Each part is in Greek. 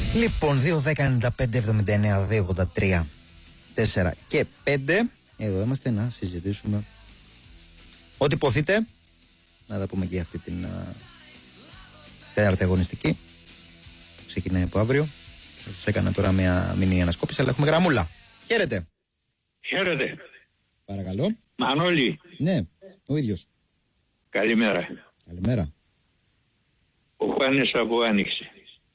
Λοιπόν, 2-10-95-79-2-83 4 και 5. Εδώ είμαστε να συζητήσουμε ό,τι υποθείτε. Να τα πούμε και αυτή την τέταρτη αγωνιστική. Ξεκινάει από αύριο. Θα σας έκανα τώρα μια μινή ανασκόπηση, αλλά έχουμε γραμμούλα. Χαίρετε. Χαίρετε. Παρακαλώ. Μανώλη. Ναι, ο ίδιος. Καλημέρα. Καλημέρα. Ο Φάνης από Άνοιξη.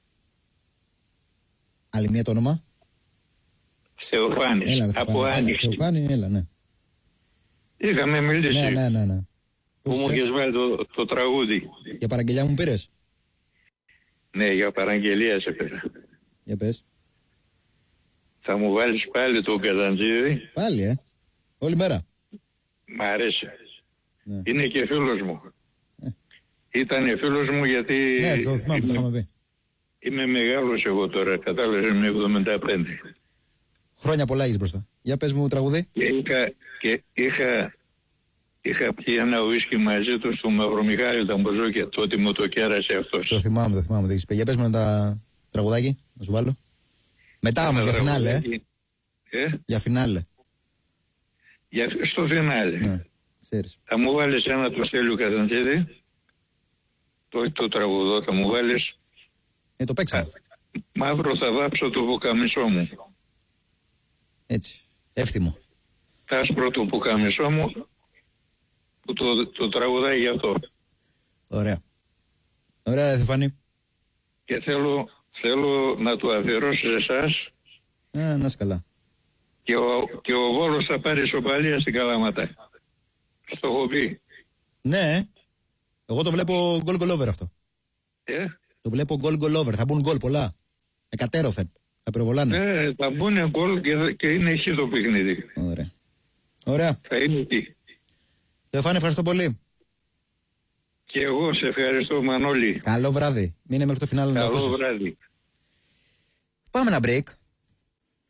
Άλλη μία το όνομα. Θεοφάνης. Έλα, από Άνοιξη. Θεοφάνη, έλα, ναι. Είχαμε μιλήσει. Ναι. Που μου είχες βάλει το τραγούδι. Για παραγγελιά μου πήρες. Ναι, για παραγγελία σε πήρα. Για πες. Θα μου βάλεις πάλι το Καζαντζίδη. Πάλι, όλη μέρα. Μ' αρέσει. Ναι. Είναι και φίλος μου. Ήτανε φίλος μου γιατί... Ναι, το θυμάμαι, το είχαμε πει. Είμαι μεγάλος εγώ τώρα, κατάλαβες, είμαι 75. Χρόνια πολλά έχεις μπροστά. Για πες μου τραγουδί. Και είχα πιει ένα ουίσκι μαζί του στο Μαυρομιχάλη τα Μποζόκια, τότε μου το κέρασε αυτός. Το θυμάμαι, το έχεις πει. Για πες μου ένα τραγουδάκι, να σου βάλω. Μετά όμως για φινάλε, Για φινάλε. Στο φινάλε. Ναι, ξέρεις. Θα μου βάλεις ένα του Στέλιου Καζαντζίδη, το τραγουδό θα μου βάλεις. Το παίξαμε. Μαύρο θα βάψω το πουκαμισό μου. Έτσι, εύθυμο. Τα άσπρο το πουκαμισό μου, που το τραγουδάει γι' αυτό. Ωραία, Θεοφάνη. Και θέλω να το αφιερώσω σε εσάς. Να είσαι καλά. Και ο Βόλος θα πάρει ισοπαλία στην Καλαμάτα. Στο έχω πει. Ναι, εγώ το βλέπω goal over αυτό. Το βλέπω goal over, θα μπουν γκολ πολλά. Εκατέρωθεν, θα πυροβολάνε. Ναι, θα μπουν γκολ και είναι εκεί το παιχνίδι. Ωραία. Θα είναι εκεί. Θεοφάνη, ευχαριστώ πολύ. Και εγώ σε ευχαριστώ, Μανώλη. Καλό βράδυ. Μείνε μέχρι το φινάλε. Καλό βράδυ. Πάμε ένα break.